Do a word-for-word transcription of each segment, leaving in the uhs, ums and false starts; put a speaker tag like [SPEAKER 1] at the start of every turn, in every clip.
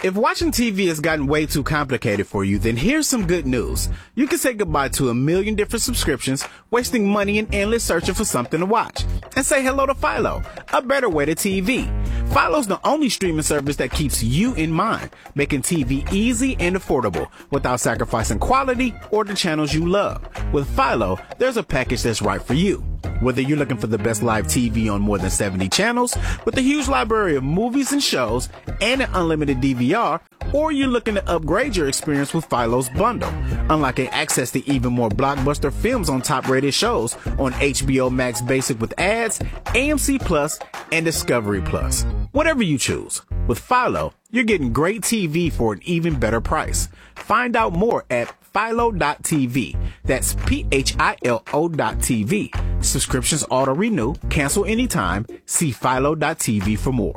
[SPEAKER 1] If watching T V has gotten way too complicated for you, then here's some good news. You can say goodbye to a million different subscriptions, wasting money and endless searching for something to watch. And say hello to Philo, a better way to T V. Philo's the only streaming service that keeps you in mind, making T V easy and affordable without sacrificing quality or the channels you love. With Philo, there's a package that's right for you. Whether you're looking for the best live T V on more than seventy channels, with a huge library of movies and shows, and an unlimited D V R, or you're looking to upgrade your experience with Philo's bundle, unlocking access to even more blockbuster films on top-rated shows on H B O Max Basic with ads, A M C Plus, and Discovery Plus. Whatever you choose, with Philo, you're getting great T V for an even better price. Find out more at philo dot t v. That's P H I L O dot T V. Subscriptions auto-renew, cancel anytime. See philo dot t v for more.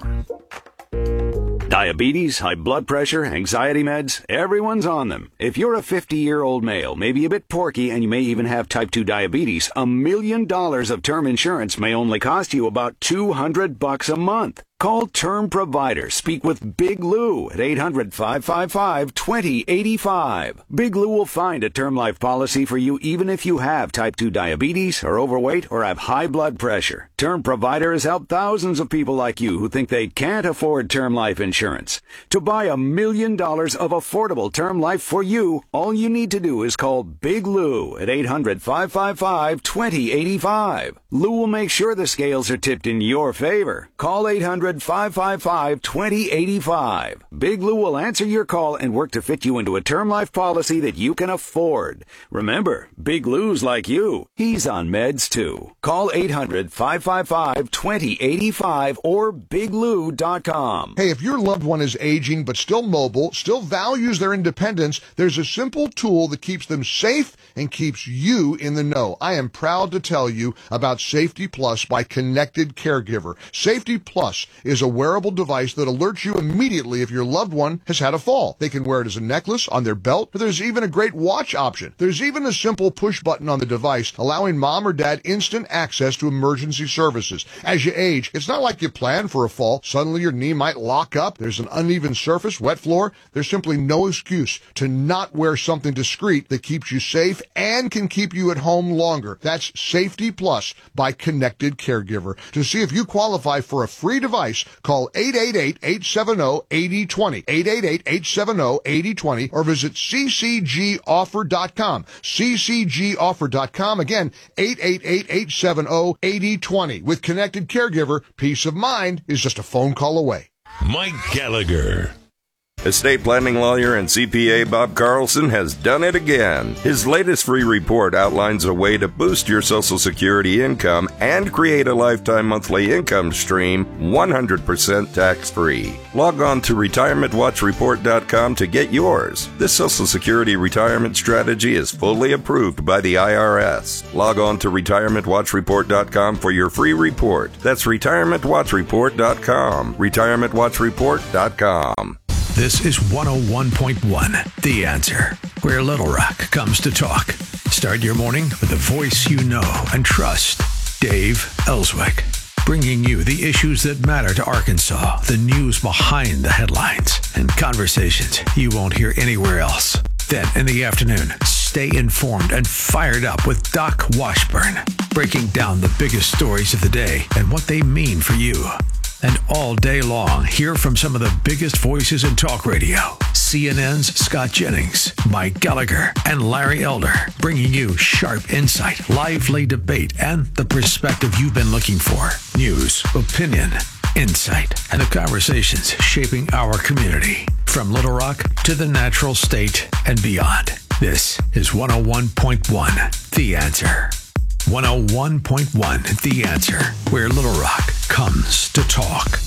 [SPEAKER 2] Diabetes, high blood pressure, anxiety meds, everyone's on them. If you're a fifty-year-old male, maybe a bit porky, and you may even have type two diabetes, a million dollars of term insurance may only cost you about two hundred bucks a month. Call Term Provider. Speak with Big Lou at eight hundred, five five five, two zero eight five. Big Lou will find a term life policy for you even if you have type two diabetes, are overweight, or have high blood pressure. Term Provider has helped thousands of people like you who think they can't afford term life insurance. To buy a million dollars of affordable term life for you, all you need to do is call Big Lou at eight hundred, five five five, two zero eight five. Lou will make sure the scales are tipped in your favor. Call eight hundred, five five five, two zero eight five. Big Lou will answer your call and work to fit you into a term life policy that you can afford. Remember, Big Lou's like you. He's on meds too. Call eight hundred, five five five, two zero eight five or big lou dot com.
[SPEAKER 3] Hey, if your loved one is aging but still mobile, still values their independence, there's a simple tool that keeps them safe and keeps you in the know. I am proud to tell you about Safety Plus by Connected Caregiver. Safety Plus is a wearable device that alerts you immediately if your loved one has had a fall. They can wear it as a necklace, on their belt, but there's even a great watch option. There's even a simple push button on the device allowing mom or dad instant access to emergency services. As you age, it's not like you plan for a fall. Suddenly your knee might lock up. There's an uneven surface, wet floor. There's simply no excuse to not wear something discreet that keeps you safe and can keep you at home longer. That's Safety Plus by Connected Caregiver. To see if you qualify for a free device, call eight eight eight, eight seven zero, eight zero two zero, eight eight eight, eight seven zero, eight zero two zero, or visit c c g offer dot com. c c g offer dot com. Again, eight eight eight, eight seven zero, eight zero two zero. With Connected Caregiver, peace of mind is just a phone call away.
[SPEAKER 4] Mike Gallagher.
[SPEAKER 5] Estate planning lawyer and C P A Bob Carlson has done it again. His latest free report outlines a way to boost your Social Security income and create a lifetime monthly income stream one hundred percent tax-free. Log on to retirement watch report dot com to get yours. This Social Security retirement strategy is fully approved by the I R S. Log on to retirement watch report dot com for your free report. That's retirement watch report dot com. retirement watch report dot com.
[SPEAKER 4] This is one oh one point one, The Answer, where Little Rock comes to talk. Start your morning with a voice you know and trust. Dave Ellswick, bringing you the issues that matter to Arkansas, the news behind the headlines, and conversations you won't hear anywhere else. Then in the afternoon, stay informed and fired up with Doc Washburn, breaking down the biggest stories of the day and what they mean for you. And all day long, hear from some of the biggest voices in talk radio. C N N's Scott Jennings, Mike Gallagher, and Larry Elder, bringing you sharp insight, lively debate, and the perspective you've been looking for. News, opinion, insight, and the conversations shaping our community. From Little Rock to the natural state and beyond. This is one oh one point one, The Answer. one oh one point one, The Answer, where Little Rock comes to talk.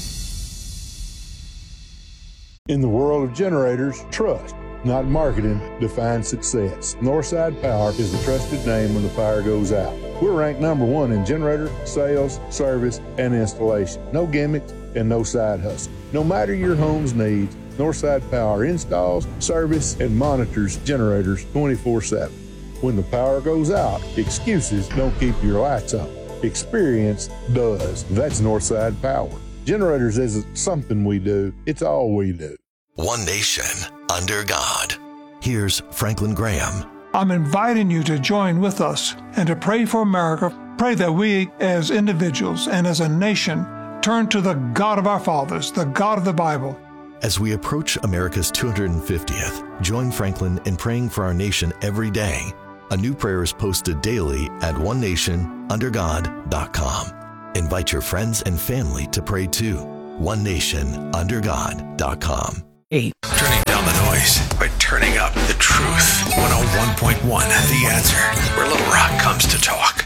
[SPEAKER 6] In the world of generators, trust, not marketing, defines success. Northside Power is the trusted name when the power goes out. We're ranked number one in generator, sales, service, and installation. No gimmicks and no side hustle. No matter your home's needs, Northside Power installs, service, and monitors generators twenty-four seven. When the power goes out, excuses don't keep your lights on. Experience does. That's Northside Power. Generators isn't something we do, it's all we do.
[SPEAKER 7] One nation, under God. Here's Franklin Graham.
[SPEAKER 8] I'm inviting you to join with us and to pray for America. Pray that we as individuals and as a nation turn to the God of our fathers, the God of the Bible.
[SPEAKER 7] As we approach America's two hundred fiftieth, join Franklin in praying for our nation every day. A new prayer is posted daily at one nation under god dot com. Invite your friends and family to pray too. one nation under god dot com.
[SPEAKER 4] Eight. Turning down the noise by turning up the truth. one oh one point one, The Answer, where Little Rock comes to talk.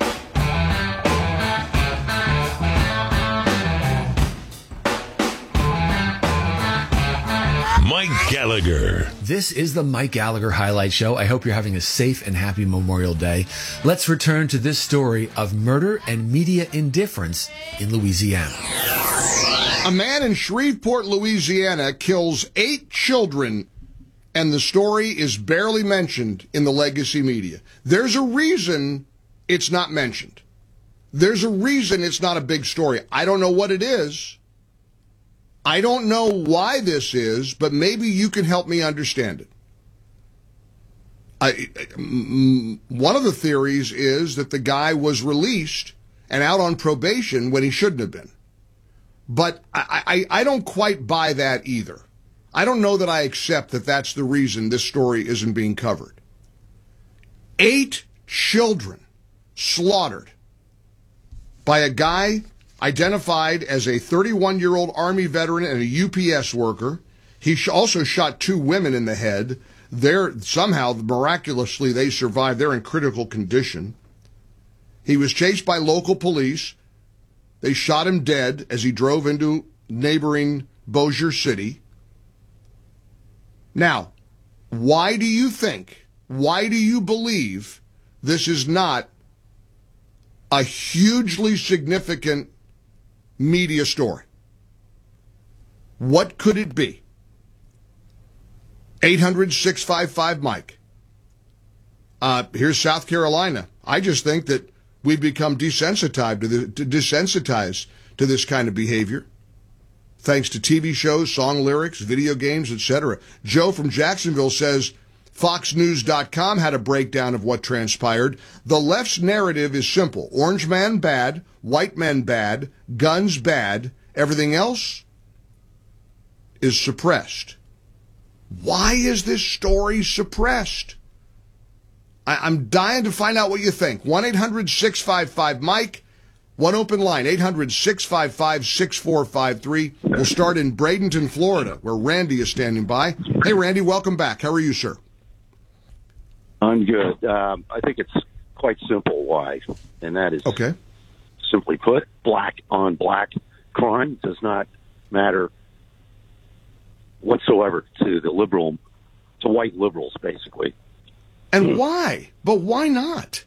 [SPEAKER 9] Mike Gallagher.
[SPEAKER 10] This is the Mike Gallagher Highlight Show. I hope you're having a safe and happy Memorial Day. Let's return to this story of murder and media indifference in Louisiana.
[SPEAKER 3] A man in Shreveport, Louisiana, kills eight children, and the story is barely mentioned in the legacy media. There's a reason it's not mentioned. There's a reason it's not a big story. I don't know what it is. I don't know why this is, but maybe you can help me understand it. I, one of the theories is that the guy was released and out on probation when he shouldn't have been. But I, I, I don't quite buy that either. I don't know that I accept that that's the reason this story isn't being covered. Eight children slaughtered by a guy identified as a thirty-one-year-old Army veteran and a U P S worker. He also shot two women in the head. They're, somehow, miraculously, they survived. They're in critical condition. He was chased by local police. They shot him dead as he drove into neighboring Bossier City. Now, why do you think, why do you believe this is not a hugely significant media story? What could it be? eight hundred, six five five, Mike. Uh, here's South Carolina. I just think that we've become desensitized to, the, to desensitized to this kind of behavior, thanks to T V shows, song lyrics, video games, et cetera. Joe from Jacksonville says Fox News dot com had a breakdown of what transpired. The left's narrative is simple. Orange man bad, white men bad, guns bad, everything else is suppressed. Why is this story suppressed? I, I'm dying to find out what you think. one eight hundred, six five five, Mike. One open line, eight hundred, six five five, six four five three. We'll start in Bradenton, Florida, where Randy is standing by. Hey, Randy, welcome back. How are you, sir?
[SPEAKER 11] I'm good. Um, I think it's quite simple why, and that is,
[SPEAKER 3] okay.
[SPEAKER 11] Simply put, black on black crime does not matter whatsoever to the liberal, to white liberals, basically.
[SPEAKER 3] And why? But why not?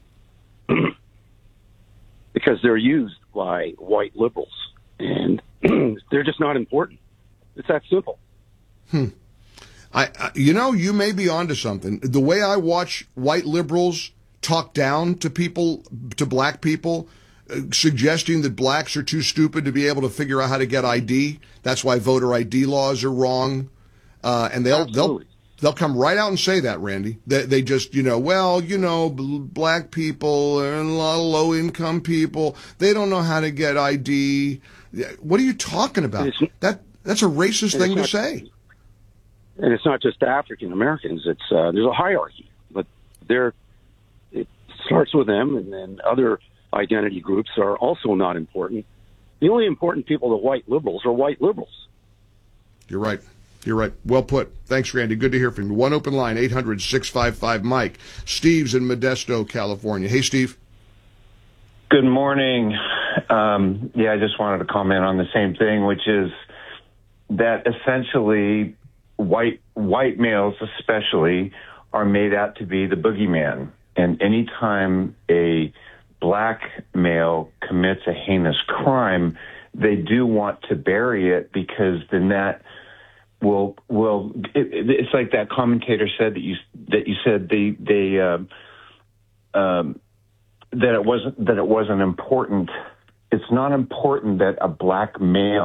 [SPEAKER 11] Because they're used by white liberals, and they're just not important. It's that simple.
[SPEAKER 3] Hmm. I, I, you know, you may be onto something. The way I watch white liberals talk down to people, to black people, uh, suggesting that blacks are too stupid to be able to figure out how to get I D. That's why voter I D laws are wrong. Uh, and they'll
[SPEAKER 11] Absolutely.
[SPEAKER 3] they'll they'll come right out and say that, Randy. They, they just, you know, well, you know, black people and a lot of low income people, they don't know how to get I D. What are you talking about? That that's a racist thing to
[SPEAKER 11] not,
[SPEAKER 3] say.
[SPEAKER 11] And it's not just African Americans. It's uh, there's a hierarchy, but there it starts with them, and then other identity groups are also not important. The only important people to white liberals are white liberals.
[SPEAKER 3] You're right. You're right. Well put. Thanks, Randy. Good to hear from you. One open line, eight hundred, six five five, Mike. Steve's in Modesto, California. Hey, Steve.
[SPEAKER 12] Good morning. Um, yeah, I just wanted to comment on the same thing, which is that essentially white white males especially are made out to be the boogeyman. And anytime a black male commits a heinous crime, they do want to bury it because then that will will it, it's like that commentator said that you that you said they they um, um, that it wasn't that it wasn't important. It's not important that a black male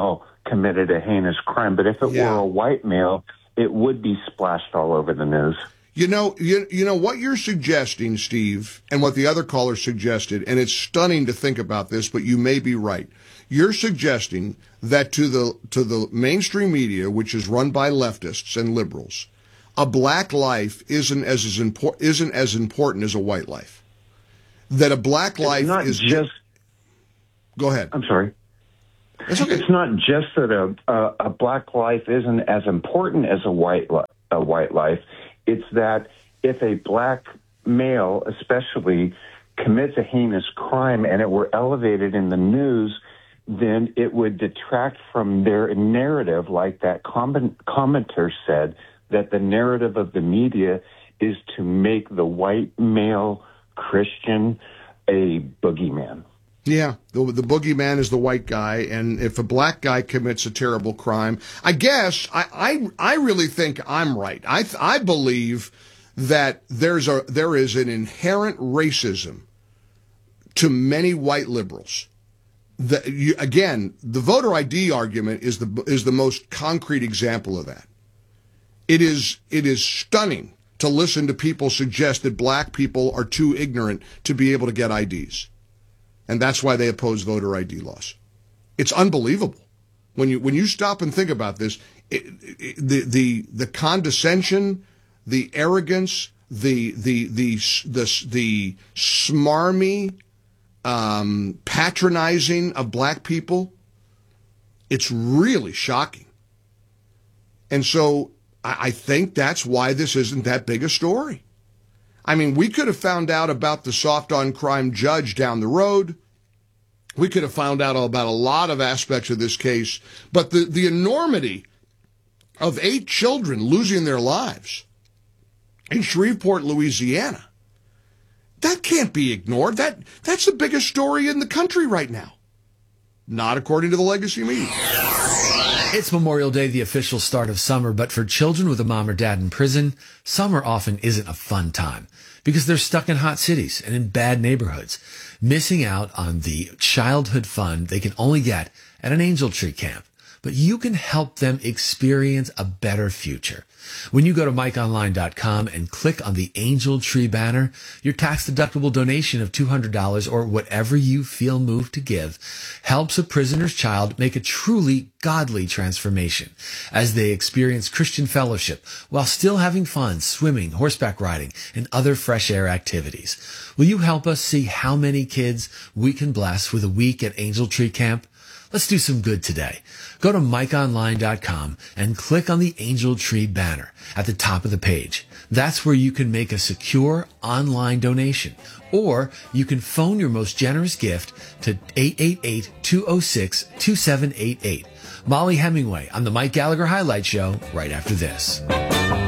[SPEAKER 12] committed a heinous crime. But if it
[SPEAKER 3] Yeah.
[SPEAKER 12] were a white male, it would be splashed all over the news.
[SPEAKER 3] You know, you, you know what you're suggesting, Steve, and what the other caller suggested, and it's stunning to think about this, but you may be right. You're suggesting that to the to the mainstream media, which is run by leftists and liberals, a black life isn't as, as important isn't as important as a white life. That a black
[SPEAKER 12] It's
[SPEAKER 3] life
[SPEAKER 12] not
[SPEAKER 3] is
[SPEAKER 12] just.
[SPEAKER 3] Go ahead.
[SPEAKER 12] I'm sorry.
[SPEAKER 3] It's okay.
[SPEAKER 12] It's not just that a, a a black life isn't as important as a white li- a white life. It's that if a black male, especially, commits a heinous crime and it were elevated in the news, then it would detract from their narrative, like that comment- commenter said, that the narrative of the media is to make the white male Christian a boogeyman.
[SPEAKER 3] Yeah, the, the boogeyman is the white guy, and if a black guy commits a terrible crime, I guess I I, I really think I'm right. I I believe that there's a there is an inherent racism to many white liberals. The, you, again, the voter I D argument is the is the most concrete example of that. It is it is stunning to listen to people suggest that black people are too ignorant to be able to get I Ds. And that's why they oppose voter I D laws. It's unbelievable. When you when you stop and think about this, it, it, the the the condescension, the arrogance, the the the the the smarmy um, patronizing of black people, it's really shocking. And so I, I think that's why this isn't that big a story. I mean, we could have found out about the soft on crime judge down the road. We could have found out about a lot of aspects of this case, but the, the enormity of eight children losing their lives in Shreveport, Louisiana, that can't be ignored. That, that's the biggest story in the country right now. Not according to the legacy media.
[SPEAKER 10] It's Memorial Day, the official start of summer, but for children with a mom or dad in prison, summer often isn't a fun time because they're stuck in hot cities and in bad neighborhoods, missing out on the childhood fun they can only get at an Angel Tree camp. But you can help them experience a better future. When you go to Mike Online dot com and click on the Angel Tree banner, your tax-deductible donation of two hundred dollars or whatever you feel moved to give helps a prisoner's child make a truly godly transformation as they experience Christian fellowship while still having fun swimming, horseback riding, and other fresh air activities. Will you help us see how many kids we can bless with a week at Angel Tree Camp? Let's do some good today. Go to Mike Online dot com and click on the Angel Tree banner at the top of the page. That's where you can make a secure online donation, or you can phone your most generous gift to eight eight eight, two oh six, two seven eight eight. Molly Hemingway on the Mike Gallagher Highlight Show right after this.